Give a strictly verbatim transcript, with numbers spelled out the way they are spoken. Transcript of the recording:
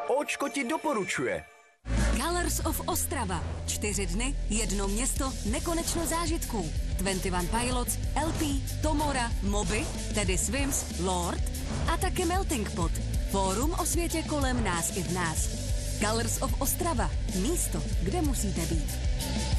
Óčko ti doporučuje. Colors of Ostrava. Čtyři dny, jedno město, nekonečno zážitků. dvacet jedna Pilots, L P, Tomora, Moby, tedy Swims, Lord a také Melting Pot. Fórum o světě kolem nás i v nás. Colors of Ostrava. Místo, kde musíte být.